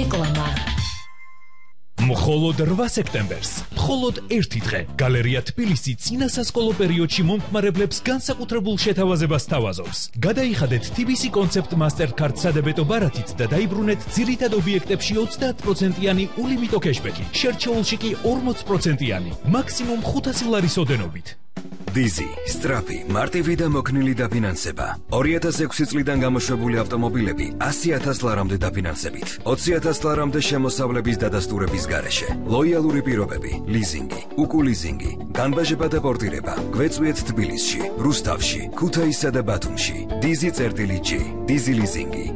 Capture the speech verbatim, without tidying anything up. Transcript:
რეკლამა. მხოლოდ რვა სექტემბერს, მხოლოდ ერთი დღე, გალერეა თბილისი წინა სასკოლო პერიოდში მომხმარებლებს განსაკუთრებულ შეთავაზებას სთავაზობს. გადაიხადეთ თი ბი სი კონცეპტ მასტერკარდ სადებეტო ბარათით და დაიბრუნეთ ძირითად ობიექტებში ოცდაათ პროცენტიანი ულიმიტო კეშბექი, შერჩეულში კი ორმოც პროცენტიანი, მაქსიმუმ ხუთასი ლარის ოდენობით. დიზი, სტრაფი, მარტივი და მოქნილი დაფინანსება. ორი ათას ექვსი წლიდან გამოშვებული ავტომობილები ასი ათას ლარამდე დაფინანსებით. ოცი ათას ლარამდე შემოსავლების დადასტურების გარეშე. ლოიალური პირობები, ლიზინგი, უკულიზინგი, განბაჟება და პორტირება. გვეწვიეთ თბილისში, რუსთავში, ქუთაისსა და ბათუმში. დიზი წერტილი ჯი, დიზი ლიზინგი.